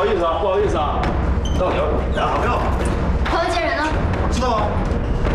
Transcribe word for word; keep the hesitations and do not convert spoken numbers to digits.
好意思啊，不好意思啊，到你了，俩好票。 朋友见人呢？ 知道啊。